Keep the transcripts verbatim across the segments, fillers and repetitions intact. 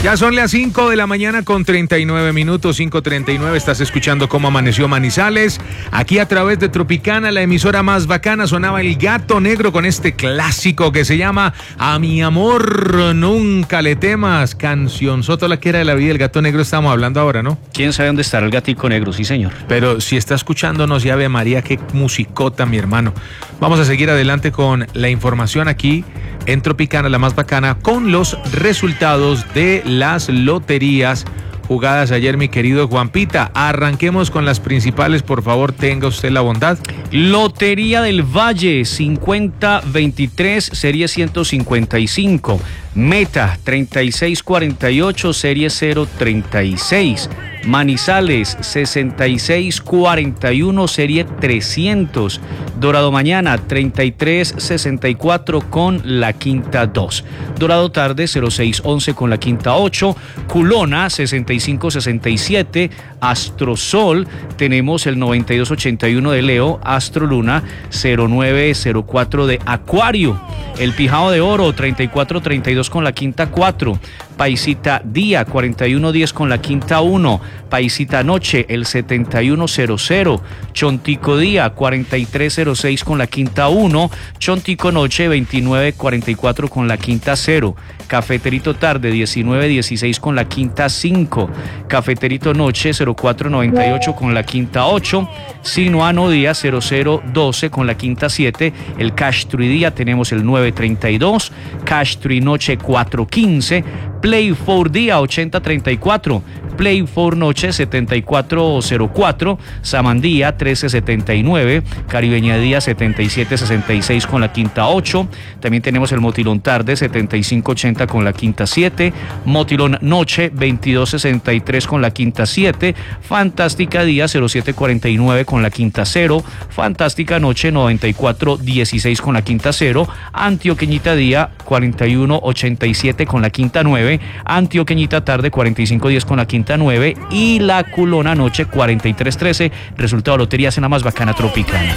Ya son las cinco de la mañana con treinta y nueve minutos, cinco treinta y nueve. Estás escuchando Cómo Amaneció Manizales. Aquí a través de Tropicana, la emisora más bacana, sonaba El Gato Negro con este clásico que se llama A mi amor nunca le temas. Canción Soto, la que era de la vida del Gato Negro, estamos hablando ahora, ¿no? ¿Quién sabe dónde estará el gatico negro? Sí, señor. Pero si está escuchándonos, ya ve María, qué musicota, mi hermano. Vamos a seguir adelante con la información aquí en Tropicana, la más bacana, con los resultados de las loterías jugadas ayer, mi querido Juanpita. Arranquemos con las principales, por favor, tenga usted la bondad. Lotería del Valle, cincuenta veintitrés, serie ciento cincuenta y cinco. Meta, treinta y seis cuarenta y ocho, serie cero treinta y seis. Manizales, sesenta y seis cuarenta y uno, serie trescientos. Dorado Mañana, treinta y tres sesenta y cuatro con la quinta dos. Dorado Tarde, cero seis once con la quinta ocho. Culona, sesenta y cinco sesenta y siete. Astrosol, tenemos el noventa y dos ochenta y uno de Leo. Astroluna, cero nueve cero cuatro de Acuario. El Pijao de Oro, treinta y cuatro treinta y dos con la quinta cuatro. Paisita Día, cuarenta y uno diez con la quinta uno. Paisita Noche, el setenta y uno cero cero. Chontico Día, cuarenta y tres cero seis con la quinta uno. Chontico Noche, veintinueve cuarenta y cuatro con la quinta cero. Cafeterito Tarde, diecinueve dieciséis con la quinta cinco. Cafeterito Noche, cero cuatro noventa y ocho con la quinta ocho. Sinuano Día, cero cero doce con la quinta siete. El Cash Tree Día tenemos el nueve treinta y dos. Cash Tree Noche, cuatro quince. Play cuatro Día, ochenta treinta y cuatro. Play cuatro Noche, setenta y cuatro cero cuatro. Samandía, trece setenta y nueve. Caribeña Día, setenta y siete sesenta y seis con la quinta ocho. También tenemos el Motilón Tarde, setenta y cinco ochenta con la quinta siete. Motilón Noche, veintidós sesenta y tres con la quinta siete. Fantástica Día, cero siete cuarenta y nueve con la quinta cero. Fantástica Noche, noventa y cuatro dieciséis con la quinta cero. Antioqueñita Día, cuarenta y uno ochenta y siete con la quinta nueve. Antioqueñita Tarde, cuarenta y cinco diez con la quinta nueve. Y la Culona Noche, cuarenta y tres trece. Resultado de loterías en la más bacana Tropicana.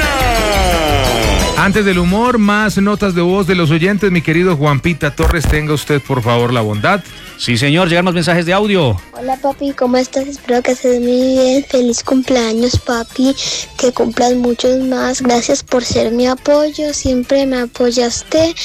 Antes del humor, más notas de voz de los oyentes, mi querido Juanpita Torres, tenga usted por favor la bondad. Sí, señor, llegan más mensajes de audio. Hola, papi, ¿cómo estás? Espero que estés muy bien. Feliz cumpleaños, papi, que cumplas muchos más. Gracias por ser mi apoyo, siempre me apoyaste.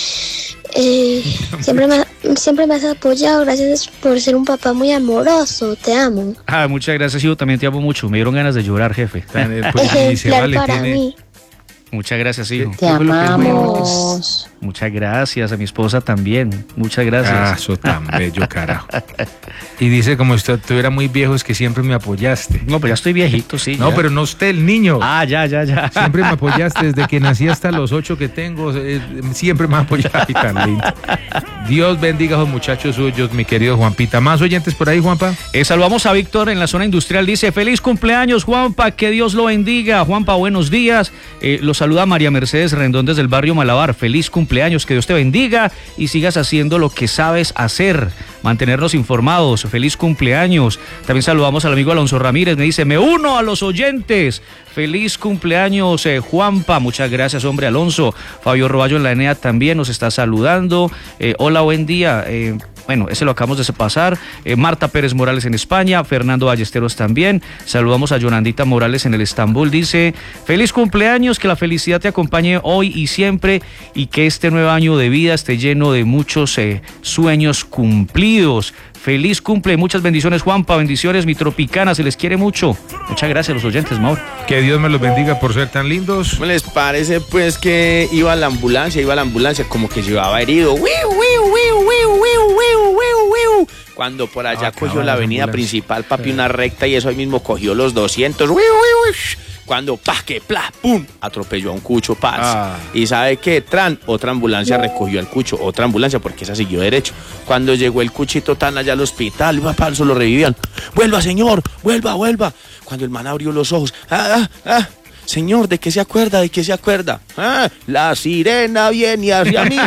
Eh, siempre, me, siempre me has apoyado. Gracias por ser un papá muy amoroso. Te amo. Ah, muchas gracias, yo también te amo mucho. Me dieron ganas de llorar, jefe. Pues, Ejemplar vale, para tiene... mí. Muchas gracias, hijo. Te amamos. Muchas gracias, a mi esposa también. Muchas gracias. Ah, eso tan bello, carajo. Y dice, como usted estuviera muy viejo, es que siempre me apoyaste. No, pero ya estoy viejito, sí. No, ya. pero no usted, el niño. Ah, ya, ya, ya. Siempre me apoyaste desde que nací hasta los ocho que tengo. Eh, siempre me ha apoyado. Ay, tan lindo. Dios bendiga a los muchachos suyos, mi querido Juanpita. ¿Más oyentes por ahí, Juanpa? Eh, saludamos a Víctor en la zona industrial. Dice, feliz cumpleaños, Juanpa, que Dios lo bendiga. Juanpa, buenos días. Eh, lo saluda María Mercedes Rendón desde el barrio Malabar. Feliz cumpleaños, que Dios te bendiga y sigas haciendo lo que sabes hacer. Mantenernos informados. Feliz cumpleaños. También saludamos al amigo Alonso Ramírez. Me dice, me uno a los oyentes. Feliz cumpleaños, eh, Juanpa. Muchas gracias, hombre, Alonso. Fabio Roballo en la Enea también nos está saludando. Eh, hola, buen día. Eh, Bueno, ese lo acabamos de pasar. Eh, Marta Pérez Morales en España, Fernando Ballesteros también. Saludamos a Yonandita Morales en el Estambul. Dice, feliz cumpleaños, que la felicidad te acompañe hoy y siempre y que este nuevo año de vida esté lleno de muchos eh, sueños cumplidos. Feliz cumple, muchas bendiciones, Juanpa, bendiciones, mi Tropicana, se les quiere mucho. Muchas gracias a los oyentes, Mauro. Que Dios me los bendiga por ser tan lindos. ¿Cómo les parece, pues, que iba a la ambulancia, iba a la ambulancia, como que llevaba herido? ¡Wiu, wiu, wiu, wiu, wiu, wiu, wiu, wiu! Cuando por allá Ah, cogió la avenida principal, papi, Sí. una recta, y eso ahí mismo cogió los doscientos. ¡Wiu, wiu, wiu! Cuando, pa, que, pla, pum, atropelló a un cucho, paz. Ah. Y sabe qué, tran, otra ambulancia recogió al cucho, otra ambulancia, porque esa siguió derecho. Cuando llegó el cuchito tan allá al hospital, iba para lo revivían. Vuelva, señor, vuelva, vuelva. Cuando el man abrió los ojos, ah, ah, ah. Señor, ¿de qué se acuerda? ¿De qué se acuerda? Ah, la sirena viene hacia mí.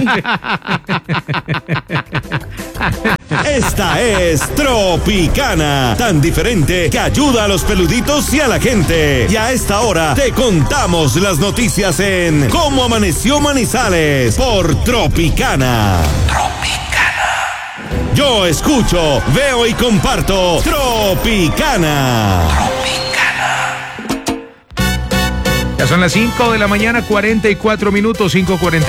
Esta es Tropicana, tan diferente que ayuda a los peluditos y a la gente. Y a esta hora te contamos las noticias en Cómo Amaneció Manizales por Tropicana. Tropicana. Yo escucho, veo y comparto Tropicana. Ya son las cinco de la mañana, cuarenta y cuatro minutos, cinco cuarenta.